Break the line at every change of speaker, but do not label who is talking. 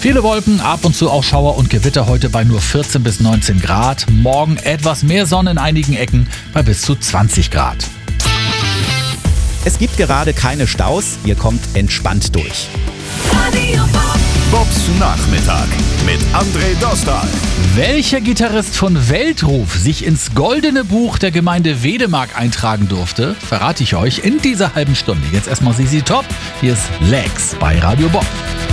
Viele Wolken, ab und zu auch Schauer und Gewitter, heute bei nur 14 bis 19 Grad. Morgen etwas mehr Sonne in einigen Ecken bei bis zu 20 Grad.
Es gibt gerade keine Staus, ihr kommt entspannt durch.
Bobs Nachmittag mit André Dostal.
Welcher Gitarrist von Weltruf sich ins Goldene Buch der Gemeinde Wedemark eintragen durfte, verrate ich euch in dieser halben Stunde. Jetzt erstmal ZZ Top. Hier ist Legs bei Radio Bob.